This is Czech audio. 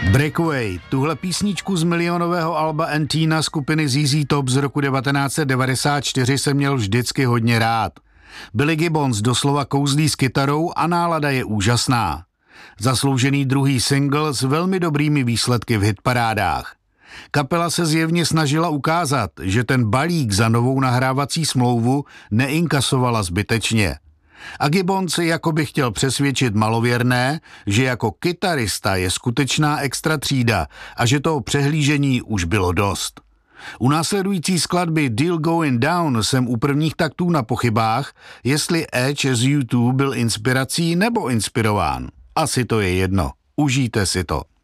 Breakaway, tuhle písničku z milionového alba Antina skupiny ZZ Top z roku 1994 jsem měl vždycky hodně rád. Billy Gibbons doslova kouzlí s kytarou a nálada je úžasná. Zasloužený druhý single s velmi dobrými výsledky v hitparádách. Kapela se zjevně snažila ukázat, že ten balík za novou nahrávací smlouvu neinkasovala zbytečně. A Gibbons jako by chtěl přesvědčit malověrné, že jako kytarista je skutečná extra třída a že toho přehlížení už bylo dost. U následující skladby Deal Going Down jsem u prvních taktů na pochybách, jestli Edge z U2 byl inspirací nebo inspirován. Asi to je jedno. Užijte si to.